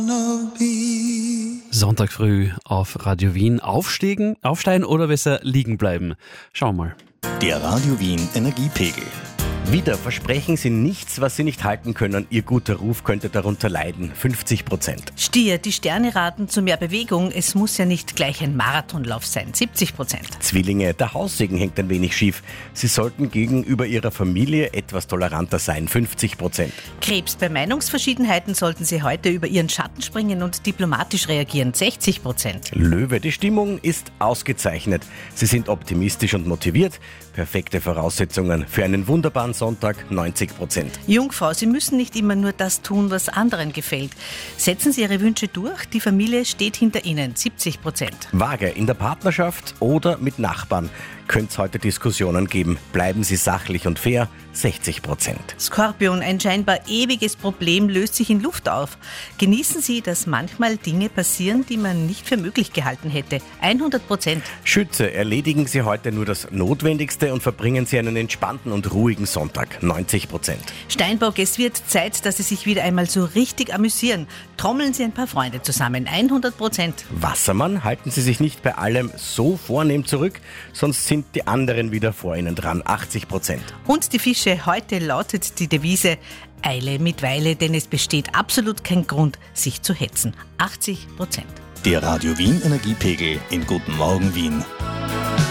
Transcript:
Sonntag früh auf Radio Wien. Aufsteigen oder besser liegen bleiben? Schauen wir mal. Der Radio Wien Energiepegel. Wieder versprechen Sie nichts, was Sie nicht halten können. Ihr guter Ruf könnte darunter leiden. 50%. Stier, die Sterne raten zu mehr Bewegung. Es muss ja nicht gleich ein Marathonlauf sein. 70%. Zwillinge, der Haussegen hängt ein wenig schief. Sie sollten gegenüber Ihrer Familie etwas toleranter sein. 50%. Krebs, bei Meinungsverschiedenheiten sollten Sie heute über Ihren Schatten springen und diplomatisch reagieren. 60%. Löwe, die Stimmung ist ausgezeichnet. Sie sind optimistisch und motiviert. Perfekte Voraussetzungen für einen wunderbaren Sonntag. 90%. Jungfrau, Sie müssen nicht immer nur das tun, was anderen gefällt. Setzen Sie Ihre Wünsche durch. Die Familie steht hinter Ihnen. 70%. Waage, in der Partnerschaft oder mit Nachbarn könnte es heute Diskussionen geben. Bleiben Sie sachlich und fair. 60%. Skorpion, ein scheinbar ewiges Problem löst sich in Luft auf. Genießen Sie, dass manchmal Dinge passieren, die man nicht für möglich gehalten hätte. 100%. Schütze, erledigen Sie heute nur das Notwendigste und verbringen Sie einen entspannten und ruhigen Sonntag. 90%. Steinbock, es wird Zeit, dass Sie sich wieder einmal so richtig amüsieren. Trommeln Sie ein paar Freunde zusammen. 100%. Wassermann, halten Sie sich nicht bei allem so vornehm zurück, sonst sind die anderen wieder vor Ihnen dran. 80%. Und die Fische, heute lautet die Devise: Eile mit Weile, denn es besteht absolut kein Grund, sich zu hetzen. 80%. Der Radio Wien Energiepegel in Guten Morgen Wien.